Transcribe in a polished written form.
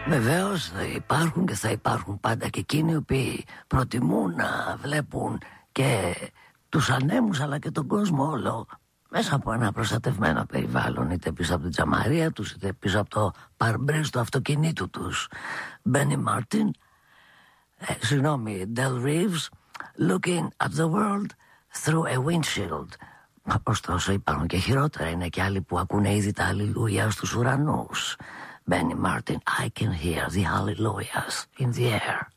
Βεβαίως υπάρχουν και θα υπάρχουν πάντα και εκείνοι οι οποίοι προτιμούν να βλέπουν και τους ανέμους αλλά και τον κόσμο όλο μέσα από ένα προστατευμένο περιβάλλον, είτε πίσω από την τζαμαρία τους είτε πίσω από το παρμπρίζ του αυτοκινήτου τους. Benny Martin, Del Reeves, Looking at the World Through a Windshield. Ωστόσο υπάρχουν και χειρότερα, είναι και άλλοι που ακούνε ήδη τα αλληλούια στους ουρανούς. Benny Martin, I can hear the hallelujahs in the air.